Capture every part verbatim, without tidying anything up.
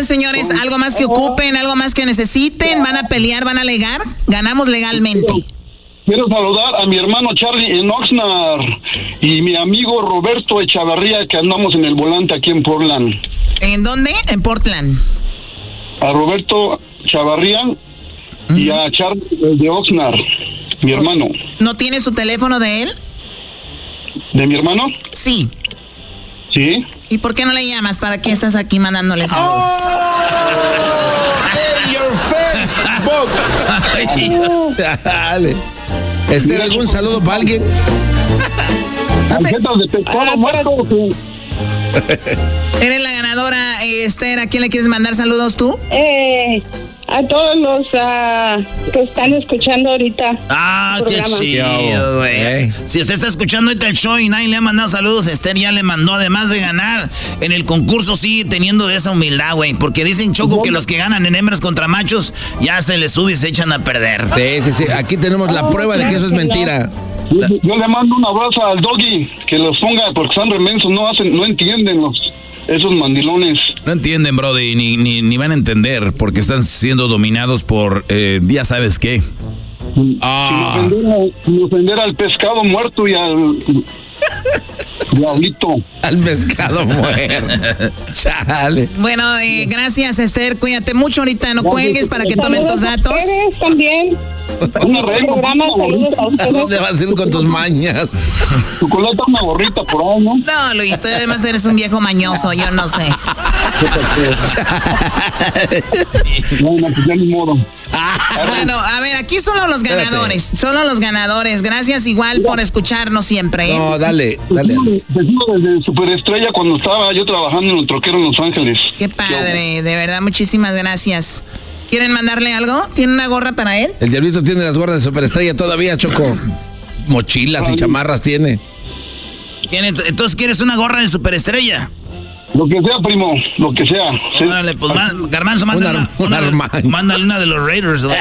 señores, algo más que ocupen, algo más que necesiten, van a pelear, van a alegar, ganamos legalmente. Quiero saludar a mi hermano Charlie en Oxnard y mi amigo Roberto Echavarría, que andamos en el volante aquí en Portland. ¿En dónde? En Portland. A Roberto Chavarría uh-huh. y a Charlie de Oxnard, mi hermano. ¿No tiene su teléfono de él? ¿De mi hermano? Sí. ¿Sí? ¿Y por qué no le llamas? ¿Para qué estás aquí mandándole saludos? Oh, in your Facebook. Dale. ¿Esther, algún saludo para alguien? Tarjetas de pescado muerto. Eres la ganadora, Esther. ¿A quién le quieres mandar saludos tú? Eh, a todos los uh, que están escuchando ahorita. Ah, qué chido, güey. ¿Eh? Si usted está escuchando ahorita el show y nadie le ha mandado saludos, Esther ya le mandó, además de ganar en el concurso, sigue teniendo de esa humildad, güey. Porque dicen, Choco, que los que ganan en hembras contra machos ya se les sube y se echan a perder. Sí, sí, sí. Aquí tenemos la prueba de que eso es mentira. Yo, yo le mando un abrazo al Doggy, que los ponga, porque están remensos, no hacen, no entienden los esos mandilones. No entienden, brody, ni, ni, ni van a entender, porque están siendo dominados por, eh, ya sabes qué. Ah. Sin, ofender a, sin ofender al pescado muerto y al diablito. Al pescado muerto. Chale. Bueno, eh, gracias, Esther. Cuídate mucho ahorita, no cuelgues para que tomen tus datos. Ustedes también. Una programa, saludos a ustedes. ¿Dónde vas a ir con tus mañas? Chocolate, una gorrita por ahí, ¿no? No, Luis, tú además eres un viejo mañoso, yo no sé. Bueno, pues ya ni modo. Bueno, a ver, aquí solo los ganadores, Espérate. solo los ganadores. Gracias igual por escucharnos siempre, ¿eh? No, dale, dale. Desde Superestrella cuando estaba yo trabajando en el troquero en Los Ángeles. Qué padre, de verdad, muchísimas gracias. ¿Quieren mandarle algo? ¿Tiene una gorra para él? El diablito tiene las gorras de Superestrella todavía, Choco. Mochilas y chamarras tiene. Entonces, ¿quieres una gorra de Superestrella? Lo que sea, primo, lo que sea. Órale, pues, Garbanzo, mándale una, una, una, mándale una de los Raiders, güey.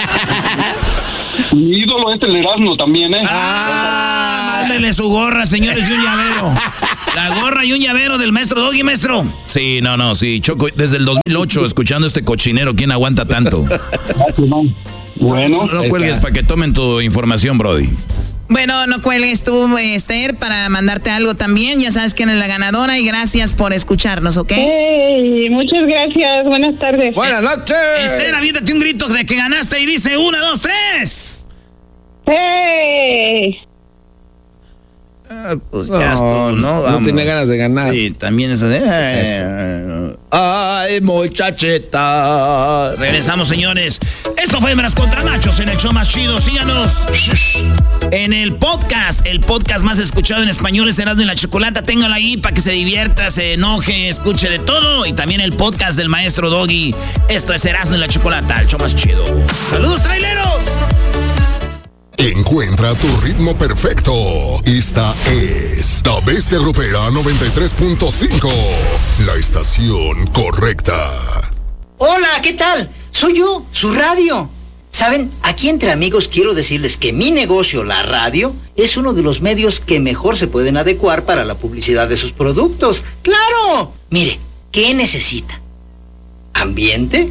Mi ídolo es el Erasmo también, ¿eh? Ah, mándale su gorra, señores, y un llavero. La gorra y un llavero del maestro Doggy, maestro. Sí, no, no, sí, Choco, desde el dos mil ocho escuchando este cochinero, ¿quién aguanta tanto? Bueno. No, no cuelgues para que tomen tu información, brody. Bueno, no cuelgues tú, Esther, para mandarte algo también. Ya sabes quién es la ganadora y gracias por escucharnos, ¿ok? Hey, muchas gracias. Buenas tardes. Buenas noches. Esther, aviéntate un grito de que ganaste y dice una, dos, tres. ¡Hey! Ah, pues ya no, estuvo, ¿no? No tiene ganas de ganar. Sí, también eso de... Es eso. Ay, muchacheta. Regresamos, señores. Esto fue Hembras contra Machos en el show más chido. Síganos en el podcast. El podcast más escuchado en español es Erasmo y la Chocolata. Téngalo ahí para que se divierta, se enoje, escuche de todo. Y también el podcast del maestro Doggy. Esto es Erasmo y la Chocolata, el show más chido. ¡Saludos, traileros! Encuentra tu ritmo perfecto. Esta es La Bestia Grupera noventa y tres punto cinco. La estación correcta. Hola, ¿qué tal? Soy yo, su radio. Saben, aquí entre amigos quiero decirles que mi negocio, la radio, es uno de los medios que mejor se pueden adecuar para la publicidad de sus productos. ¡Claro! Mire, ¿qué necesita? ¿Ambiente?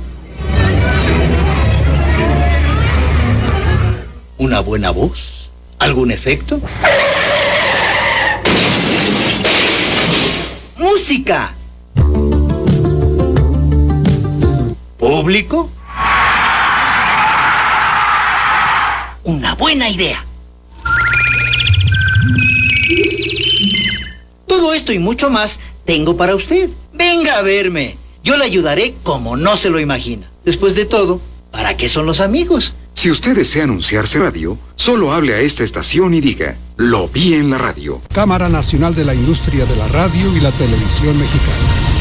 ¿Una buena voz? ¿Algún efecto? ¡Música! ¿Público? Una buena idea. Todo esto y mucho más tengo para usted. Venga a verme. Yo le ayudaré como no se lo imagina. Después de todo, ¿para qué son los amigos? Si usted desea anunciarse en radio, solo hable a esta estación y diga, lo vi en la radio. Cámara Nacional de la Industria de la Radio y la Televisión Mexicanas.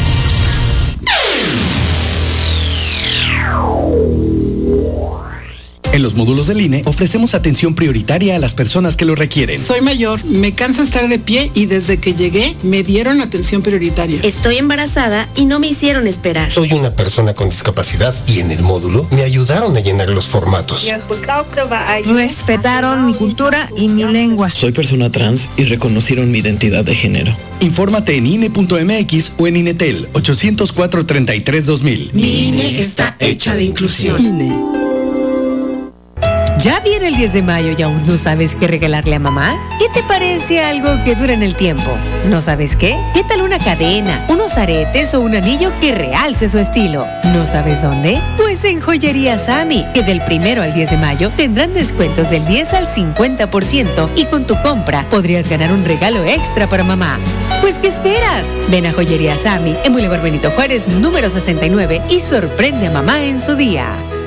En los módulos del I N E ofrecemos atención prioritaria a las personas que lo requieren. Soy mayor, me cansa estar de pie y desde que llegué me dieron atención prioritaria. Estoy embarazada y no me hicieron esperar. Soy una persona con discapacidad y en el módulo me ayudaron a llenar los formatos. Respetaron mi cultura y mi lengua. Soy persona trans y reconocieron mi identidad de género. Infórmate en I N E punto M X o en INETEL ochocientos cuatro, treinta y tres, dos mil. Mi I N E está hecha de inclusión. I N E. ¿Ya viene el diez de mayo y aún no sabes qué regalarle a mamá? ¿Qué te parece algo que dure en el tiempo? ¿No sabes qué? ¿Qué tal una cadena, unos aretes o un anillo que realce su estilo? ¿No sabes dónde? Pues en Joyería Sammy, que del primero al diez de mayo tendrán descuentos del diez al cincuenta por ciento y con tu compra podrías ganar un regalo extra para mamá. Pues ¿qué esperas? Ven a Joyería Sammy en Boulevard Benito Juárez número sesenta y nueve y sorprende a mamá en su día.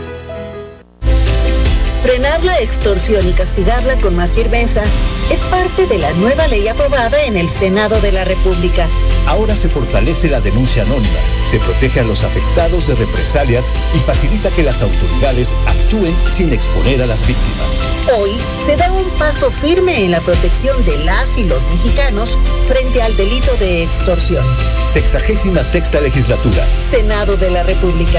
Frenar la extorsión y castigarla con más firmeza es parte de la nueva ley aprobada en el Senado de la República. Ahora se fortalece la denuncia anónima, se protege a los afectados de represalias y facilita que las autoridades actúen sin exponer a las víctimas. Hoy se da un paso firme en la protección de las y los mexicanos frente al delito de extorsión. Sexagésima sexta legislatura. Senado de la República.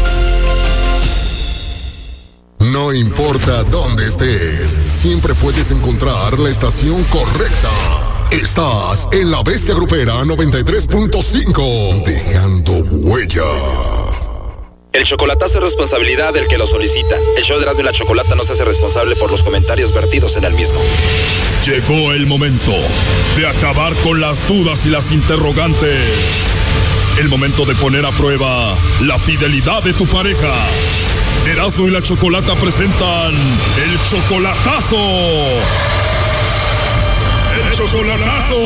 No importa dónde estés, siempre puedes encontrar la estación correcta. Estás en La Bestia Grupera noventa y tres punto cinco, dejando huella. El chocolatazo es responsabilidad del que lo solicita. El show de Erasmo y la Chocolata no se hace responsable por los comentarios vertidos en el mismo. Llegó el momento de acabar con las dudas y las interrogantes. El momento de poner a prueba la fidelidad de tu pareja. Erasmo y la Chocolata presentan el chocolatazo. ¡El chocolatazo!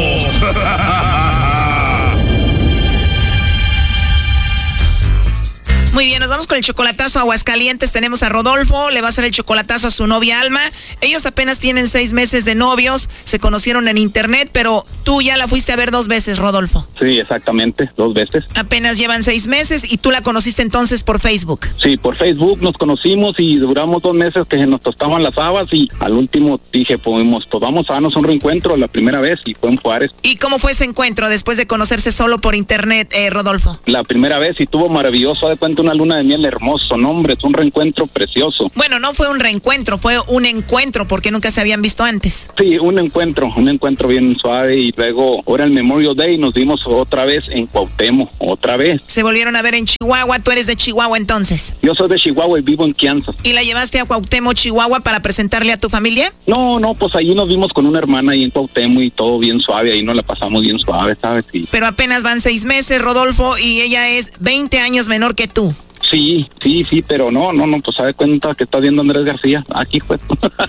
Muy bien, nos vamos con el chocolatazo a Aguascalientes. Tenemos a Rodolfo, le va a hacer el chocolatazo a su novia Alma. Ellos apenas tienen seis meses de novios, se conocieron en internet, pero tú ya la fuiste a ver dos veces, Rodolfo. Sí, exactamente, dos veces. Apenas llevan seis meses y tú la conociste entonces por Facebook. Sí, por Facebook nos conocimos y duramos dos meses que nos tostaban las habas y al último dije, pues, pues vamos a darnos un reencuentro la primera vez y fue en Juárez. ¿Y cómo fue ese encuentro después de conocerse solo por internet, eh, Rodolfo? La primera vez y estuvo maravilloso, de cuenta una luna de miel hermoso, no hombre, es un reencuentro precioso. Bueno, no fue un reencuentro, fue un encuentro porque nunca se habían visto antes. Sí, un encuentro, un encuentro bien suave y luego ahora el Memorial Day nos vimos otra vez en Cuauhtémoc, otra vez. Se volvieron a ver en Chihuahua, tú eres de Chihuahua entonces. Yo soy de Chihuahua y vivo en Kansas. ¿Y la llevaste a Cuauhtémoc, Chihuahua para presentarle a tu familia? No, no, pues allí nos vimos con una hermana ahí en Cuauhtémoc y todo bien suave, ahí nos la pasamos bien suave, ¿sabes? Sí. Pero apenas van seis meses, Rodolfo, y ella es veinte años menor que tú. Sí, sí, sí, pero no, no, no, pues se da cuenta que está viendo Andrés García. Aquí fue.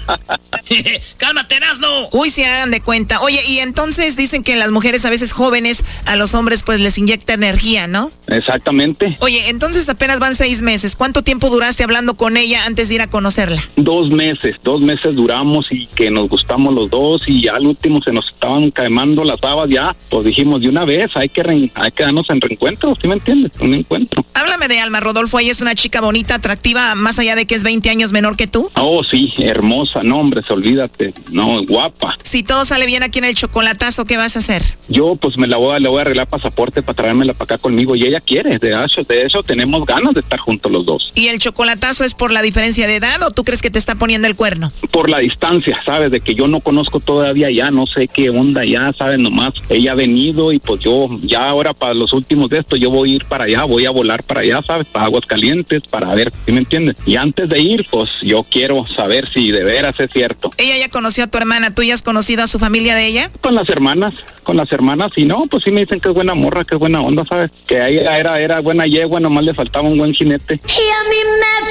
¡Cálmate, Erasmo! Uy, se hagan de cuenta. Oye, y entonces dicen que las mujeres a veces jóvenes, a los hombres pues les inyecta energía, ¿no? Exactamente. Oye, entonces apenas van seis meses. ¿Cuánto tiempo duraste hablando con ella antes de ir a conocerla? Dos meses, dos meses duramos y que nos gustamos los dos y ya al último se nos estaban quemando las habas ya. Pues dijimos de una vez, hay que, re- hay que darnos en reencuentro, ¿sí me entiendes? Un encuentro. Háblame de Alma, Rodolfo. Ella es una chica bonita, atractiva, más allá de que es veinte años menor que tú. Oh, sí, hermosa, no, hombre, se olvídate, no, guapa. Si todo sale bien aquí en el chocolatazo, ¿qué vas a hacer? Yo, pues, me la voy a, le voy a arreglar pasaporte para traérmela para acá conmigo y ella quiere, de hecho, de eso tenemos ganas de estar juntos los dos. ¿Y el chocolatazo es por la diferencia de edad o tú crees que te está poniendo el cuerno? Por la distancia, ¿sabes? De que yo no conozco todavía ya, no sé qué onda ya, ¿sabes? Nomás ella ha venido y pues yo, ya ahora para los últimos de esto, yo voy a ir para allá, voy a volar para allá, ¿sabes? Para Aguascalientes, para ver, ¿sí me entiendes? Y antes de ir, pues yo quiero saber si de veras es cierto. Ella ya conoció a tu hermana, ¿tú ya has conocido a su familia de ella? Con las hermanas, con las hermanas, y no, pues sí me dicen que es buena morra, que es buena onda, ¿sabes? Que ella era, era buena yegua, nomás le faltaba un buen jinete. Y a mí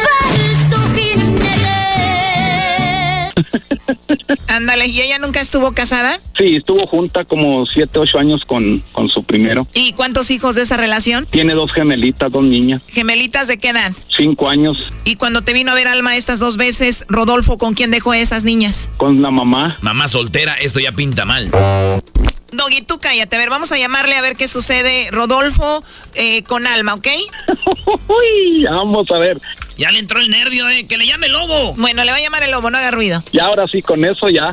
me falta un jinete. Ándale, ¿y ella nunca estuvo casada? Sí, estuvo junta como siete, ocho años con, con su primero. ¿Y cuántos hijos de esa relación? Tiene dos gemelitas, dos niñas. ¿Gemelitas de qué edad? Cinco años. ¿Y cuando te vino a ver Alma estas dos veces, Rodolfo, con quién dejó esas niñas? Con la mamá. Mamá soltera, esto ya pinta mal. Doggy, tú cállate. A ver, vamos a llamarle a ver qué sucede, Rodolfo, eh, con Alma, ¿ok? Uy, vamos a ver. Ya le entró el nervio, eh. Que le llame el lobo. Bueno, le va a llamar el lobo, no haga ruido. Y ahora sí, con eso ya.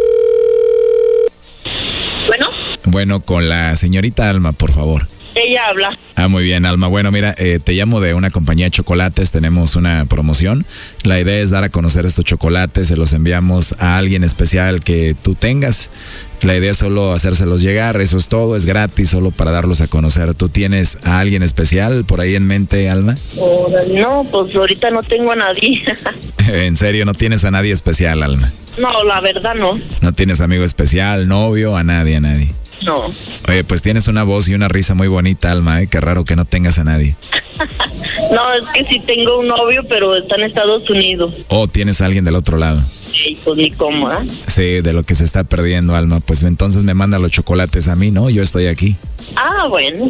Bueno. Bueno, con la señorita Alma, por favor. Ella habla. Ah, muy bien, Alma. Bueno, mira, eh, te llamo de una compañía de chocolates, tenemos una promoción. La idea es dar a conocer estos chocolates, se los enviamos a alguien especial que tú tengas. La idea es solo hacérselos llegar, eso es todo, es gratis, solo para darlos a conocer. ¿Tú tienes a alguien especial por ahí en mente, Alma? Oh, no, pues ahorita no tengo a nadie. ¿En serio no tienes a nadie especial, Alma? No, la verdad no. ¿No tienes amigo especial, novio, a nadie, a nadie? No. Oye, pues tienes una voz y una risa muy bonita, Alma, ¿eh? Qué raro que no tengas a nadie. No, es que sí tengo un novio, pero está en Estados Unidos. ¿O tienes a alguien del otro lado? Sí, pues ni cómo, ¿eh? Sí, de lo que se está perdiendo, Alma. Pues entonces me manda los chocolates a mí, ¿no? Yo estoy aquí. Ah, bueno.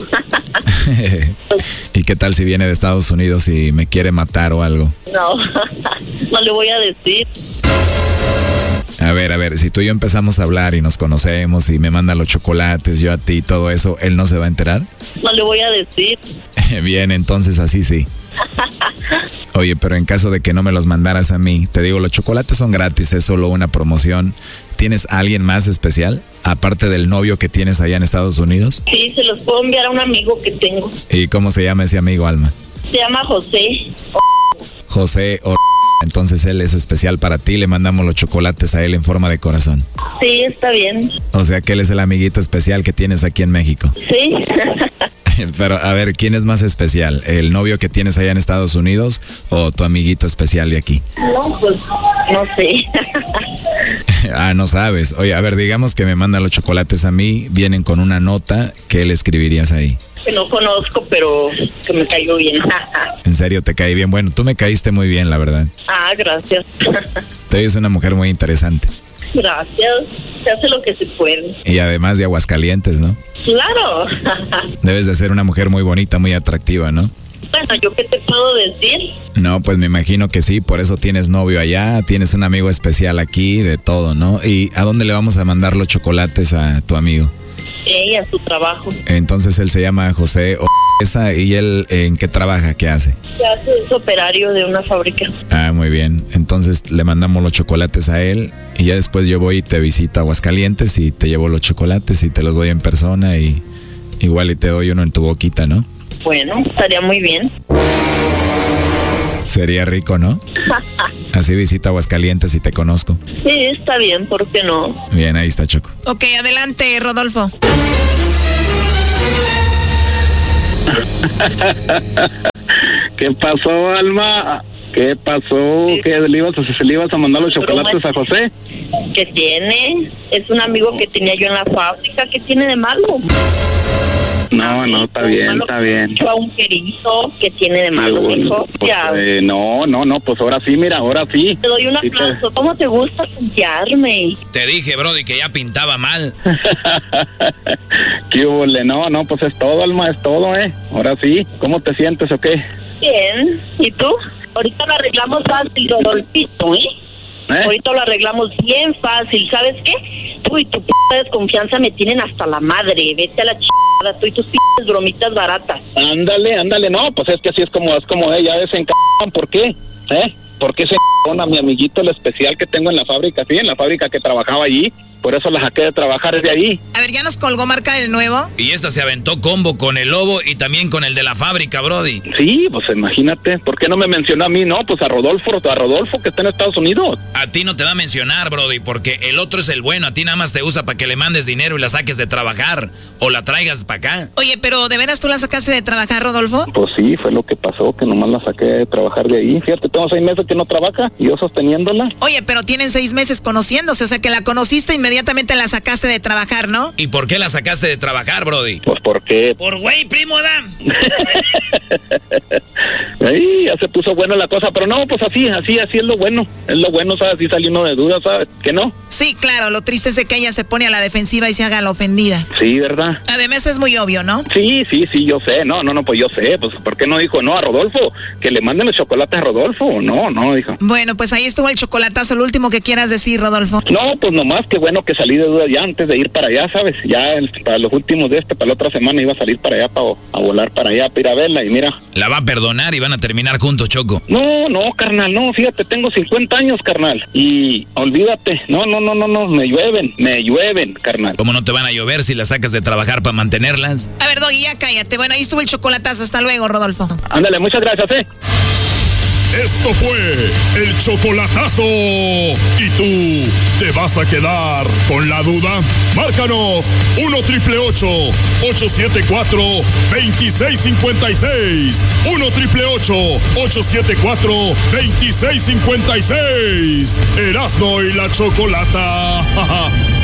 ¿Y qué tal si viene de Estados Unidos y me quiere matar o algo? No, no le voy a decir. A ver, a ver, si tú y yo empezamos a hablar y nos conocemos y me manda los chocolates, yo a ti y todo eso, ¿él no se va a enterar? No le voy a decir. Bien, entonces así sí. Oye, pero en caso de que no me los mandaras a mí, te digo, los chocolates son gratis, es solo una promoción. ¿Tienes a alguien más especial, aparte del novio que tienes allá en Estados Unidos? Sí, se los puedo enviar a un amigo que tengo. ¿Y cómo se llama ese amigo, Alma? Se llama José. José o... Entonces él es especial para ti, le mandamos los chocolates a él en forma de corazón. Sí, está bien. O sea que él es el amiguito especial que tienes aquí en México. Sí. Pero a ver, ¿quién es más especial? ¿El novio que tienes allá en Estados Unidos o tu amiguito especial de aquí? No, pues no sé. Ah, no sabes. Oye, a ver, digamos que me manda los chocolates a mí, vienen con una nota, ¿qué le escribirías ahí? Que no conozco, pero que me cayó bien. ¿En serio te caí bien? Bueno, tú me caíste muy bien, la verdad. Ah, gracias. Tú eres una mujer muy interesante. Gracias. Se hace lo que se puede. Y además de Aguascalientes, ¿no? Claro. Debes de ser una mujer muy bonita, muy atractiva, ¿no? Bueno, ¿yo qué te puedo decir? No, pues me imagino que sí, por eso tienes novio allá, tienes un amigo especial aquí, de todo, ¿no? ¿Y a dónde le vamos a mandar los chocolates a tu amigo? Sí, a su trabajo. Entonces él se llama José o esa, ¿y él en qué trabaja? ¿Qué hace? Se hace, es operario de una fábrica. Ah, muy bien. Entonces le mandamos los chocolates a él y ya después yo voy y te visito a Aguascalientes y te llevo los chocolates y te los doy en persona y igual y te doy uno en tu boquita, ¿no? Bueno, estaría muy bien. Sería rico, ¿no? Así visita Aguascalientes y te conozco. Sí, está bien, ¿por qué no? Bien, ahí está Choco. Ok, adelante, Rodolfo. ¿Qué pasó, Alma? ¿Qué pasó? Sí. ¿Qué le ibas a, se le ibas a mandar los chocolates a José? ¿Qué tiene? Es un amigo que tenía yo en la fábrica. ¿Qué tiene de malo? No, no, está bien, está bien. Yo a un querido, ¿qué tiene de malo, bueno, hijo? Pues, eh, no, no, no, pues ahora sí, mira, ahora sí. Te doy un sí aplauso. te... ¿Cómo te gusta confiarme? Te dije, Brody, que ya pintaba mal. ¿Qué hubo? No, no, pues es todo, Alma, es todo, ¿eh? Ahora sí. ¿Cómo te sientes o qué? Bien. ¿Y tú? Ahorita lo arreglamos fácil, Rodolfito, ¿eh? ¿Eh? Ahorita lo arreglamos bien fácil, ¿sabes qué? Tú y tu p*** desconfianza me tienen hasta la madre, vete a la chingada, tú y tus p*** bromitas baratas. Ándale, ándale, no, pues es que así es como, es como ella, es en c***, ¿por qué? ¿Eh? ¿Por qué se c*** a mi amiguito el especial que tengo en la fábrica, sí, en la fábrica que trabajaba allí? Por eso la saqué de trabajar desde ahí. A ver, ¿ya nos colgó marca del nuevo? Y esta se aventó combo con el lobo y también con el de la fábrica, Brody. Sí, pues imagínate. ¿Por qué no me mencionó a mí? No, pues a Rodolfo, a Rodolfo que está en Estados Unidos. A ti no te va a mencionar, Brody, porque el otro es el bueno. A ti nada más te usa para que le mandes dinero y la saques de trabajar o la traigas para acá. Oye, pero ¿de veras tú la sacaste de trabajar, Rodolfo? Pues sí, fue lo que pasó, que nomás la saqué de trabajar de ahí. Fíjate, tengo seis meses que no trabaja y yo sosteniéndola. Oye, pero tienen seis meses conociéndose, o sea que la conociste inmediatamente la sacaste de trabajar, ¿no? ¿Y por qué la sacaste de trabajar, Brody? Pues porque... Por güey, primo Adam. Ahí ya se puso buena la cosa, pero no, pues así, así, así es lo bueno. Es lo bueno, ¿sabes? Así salió uno de dudas, ¿sabes? ¿Que no? Sí, claro, lo triste es de que ella se pone a la defensiva y se haga la ofendida. Sí, ¿verdad? Además es muy obvio, ¿no? Sí, sí, sí, yo sé. No, no, no, pues yo sé. Pues ¿por qué no dijo no a Rodolfo? Que le manden los chocolates a Rodolfo. No, no, dijo. Bueno, pues ahí estuvo el chocolatazo. Lo último que quieras decir, Rodolfo. No, pues nomás que bueno que salí de dudas ya antes de ir para allá, ¿sabes? Ya el, para los últimos de este, para la otra semana iba a salir para allá, para, a volar para allá, para ir a verla y mira. La va a perdonar y van a terminar juntos. juntos, Choco. No, no, carnal, no, fíjate, tengo cincuenta años, carnal. Y olvídate, no, no, no, no, no, me llueven, me llueven, carnal. ¿Cómo no te van a llover si las sacas de trabajar para mantenerlas? A ver, Doggy, ya cállate. Bueno, ahí estuvo el chocolatazo. Hasta luego, Rodolfo. Ándale, muchas gracias, eh. Esto fue el chocolatazo. ¿Y tú te vas a quedar con la duda? Márcanos uno triple ocho, ocho siete cuatro, dos seis cinco seis. uno triple ocho, ocho siete cuatro, dos seis cinco seis. Erasmo y la Chocolata.